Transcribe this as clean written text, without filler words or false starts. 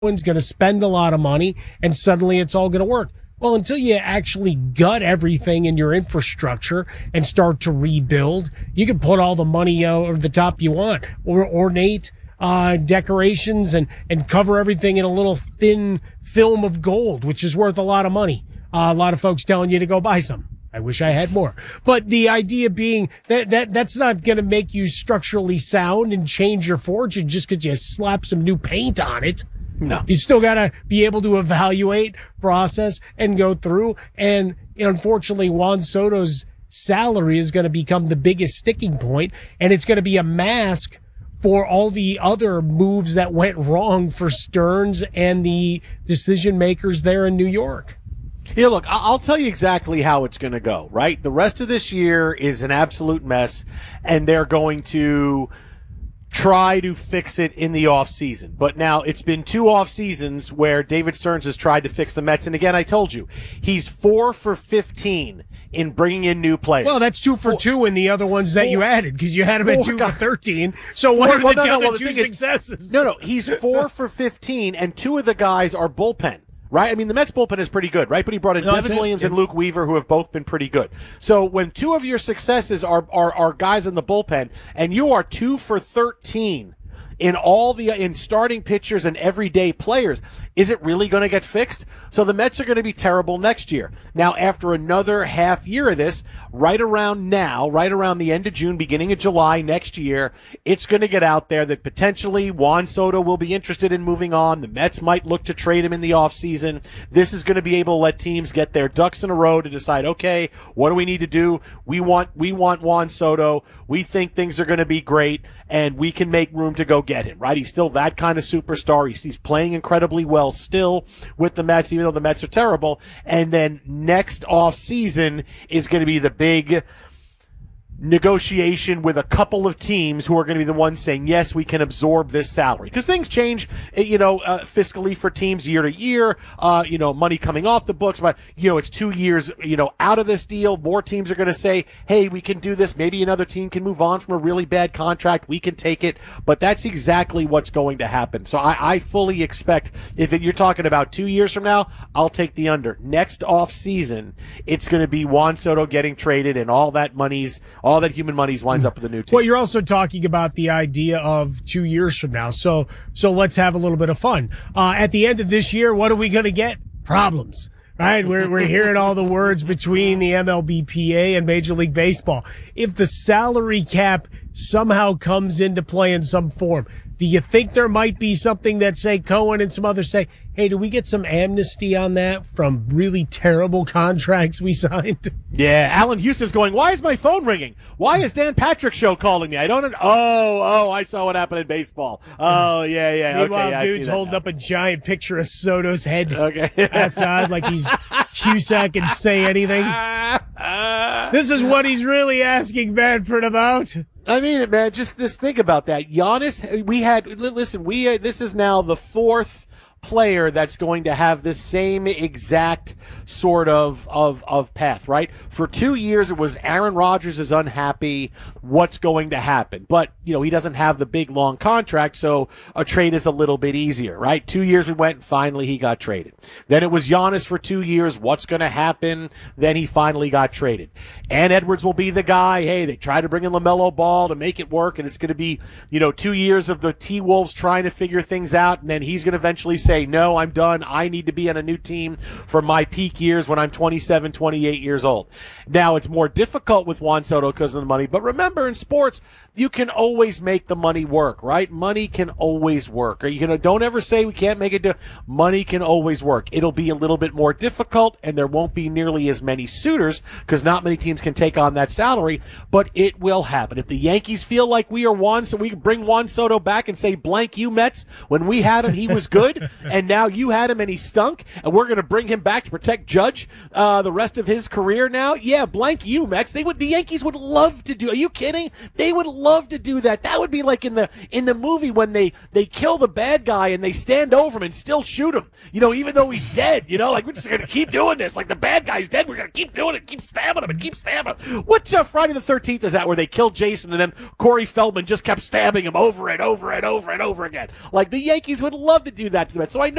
Cohen's going to spend a lot of money, and suddenly it's all going to work. Well, until you actually gut everything in your infrastructure and start to rebuild, you can put all the money over the top you want, or ornate decorations and cover everything in a little thin film of gold, which is worth a lot of money. A lot of folks telling you to go buy some. I wish I had more. But the idea being that's not going to make you structurally sound and change your fortune just because you slap some new paint on it. No. You still got to be able to evaluate, process, and go through. And unfortunately, Juan Soto's salary is going to become the biggest sticking point, and it's going to be a mask for all the other moves that went wrong for Stearns and the decision makers there in New York. Yeah, look, I'll tell you exactly how it's going to go, right? The rest of this year is an absolute mess, and they're going to try to fix it in the offseason. But now it's been 2 off seasons where David Stearns has tried to fix the Mets. And again, I told you, he's 4 for 15 in bringing in new players. Well, that's 2 for 2 in the other ones that you added, because you had him at 2 for 13. So what are the other 2 successes? No, he's 4 for 15, and 2 of the guys are bullpen. Right? I mean, the Mets bullpen is pretty good, right? But he brought in Devin Williams and Luke Weaver, who have both been pretty good. So when 2 of your successes are guys in the bullpen, and you are 2 for 13 in starting pitchers and everyday players, is it really going to get fixed? So the Mets are going to be terrible next year. Now, after another half year of this, right around the end of June, beginning of July next year, it's going to get out there that potentially Juan Soto will be interested in moving on. The Mets might look to trade him in the offseason. This is going to be able to let teams get their ducks in a row to decide, okay, what do we need to do? We want Juan Soto. We think things are going to be great, and we can make room to go get him, right? He's still that kind of superstar. He's playing incredibly well still with the Mets, even though the Mets are terrible. And then next off season is going to be the big negotiation with a couple of teams who are going to be the ones saying, yes, we can absorb this salary. Because things change, fiscally for teams year to year, money coming off the books, but, it's 2 years, out of this deal. More teams are going to say, hey, we can do this. Maybe another team can move on from a really bad contract. We can take it. But that's exactly what's going to happen. So I fully expect, if you're talking about 2 years from now, I'll take the under. Next off season, it's going to be Juan Soto getting traded, and all that human money's winds up with a new team. Well, you're also talking about the idea of 2 years from now. So let's have a little bit of fun. At the end of this year, what are we going to get? Problems, right? We're hearing all the words between the MLBPA and Major League Baseball. If the salary cap somehow comes into play in some form, do you think there might be something that, say, Cohen and some others say, hey, do we get some amnesty on that from really terrible contracts we signed? Yeah, Alan Houston's going, why is my phone ringing? Why is Dan Patrick's show calling me? I don't know. Oh, I saw what happened in baseball. Oh, yeah. Meanwhile, okay, dude's holding up a giant picture of Soto's head okay. outside like he's Cusack and say anything. This is what he's really asking Manfred about. I mean, man, just think about that. Giannis, this is now the 4th player that's going to have the same exact sort of path, right? For 2 years, it was Aaron Rodgers is unhappy. What's going to happen? But, he doesn't have the big, long contract, so a trade is a little bit easier, right? 2 years we went, and finally he got traded. Then it was Giannis for 2 years. What's going to happen? Then he finally got traded. And Edwards will be the guy. Hey, they try to bring in LaMelo Ball to make it work, and it's going to be, 2 years of the T-Wolves trying to figure things out, and then he's going to eventually say, no, I'm done. I need to be on a new team for my peak years when I'm 27, 28 years old. Now, it's more difficult with Juan Soto because of the money, but remember, in sports, you can always make the money work, right? Money can always work. Or don't ever say we can't make it. Money can always work. It'll be a little bit more difficult, and there won't be nearly as many suitors because not many teams can take on that salary, but it will happen. If the Yankees feel like we can bring Juan Soto back and say, blank you Mets, when we had him, he was good, and now you had him and he stunk, and we're going to bring him back to protect Judge the rest of his career now, yeah, blank you Mets. The Yankees would love to do. Are you kidding? They would love to do that. That would be like in the movie when they kill the bad guy and they stand over him and still shoot him, even though he's dead, like we're just going to keep doing this. Like the bad guy's dead, we're going to keep doing it, keep stabbing him and keep stabbing him. What Friday the 13th is that where they killed Jason and then Corey Feldman just kept stabbing him over and over and over and over again? Like the Yankees would love to do that to the Mets. so I know